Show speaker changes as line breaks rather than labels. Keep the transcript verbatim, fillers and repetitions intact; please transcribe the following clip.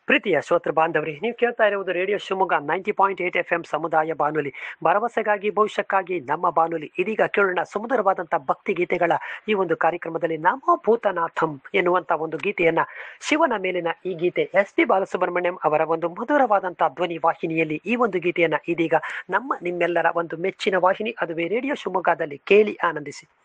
ಪ್ರೀತಿಯ ಶ್ರೋತೃ ಬಾಂಧವರಿ, ನೀವು ಕೇಳ್ತಾ ಇರುವುದು radio Shivamogga ninety point eight F M ಸಮುದಾಯ ಬಾನುಲಿ, ಭರವಸೆಗಾಗಿ ಭವಿಷ್ಯಕ್ಕಾಗಿ ನಮ್ಮ ಬಾನುಲಿ. ಇದೀಗ ಕೇಳೋಣ ಸುಮಧುರವಾದಂತಹ ಭಕ್ತಿ ಗೀತೆಗಳ ಈ ಒಂದು ಕಾರ್ಯಕ್ರಮದಲ್ಲಿ ನಮೋ ಭೂತನಾಥಂ ಎನ್ನುವಂತ ಒಂದು ಗೀತೆಯನ್ನ, ಶಿವನ ಮೇಲಿನ ಈ ಗೀತೆ ಎಸ್ ಪಿ ಬಾಲಸುಬ್ರಹ್ಮಣ್ಯಂ ಅವರ ಒಂದು ಮಧುರವಾದಂತಹ ಧ್ವನಿ ವಾಹಿನಿಯಲ್ಲಿ ಈ ಒಂದು ಗೀತೆಯನ್ನ ಇದೀಗ ನಮ್ಮ ನಿಮ್ಮೆಲ್ಲರ ಒಂದು ಮೆಚ್ಚಿನ ವಾಹಿನಿ, ಅದುವೇ ರೇಡಿಯೋ ಶಿವಮೊಗ್ಗದಲ್ಲಿ ಕೇಳಿ ಆನಂದಿಸಿ.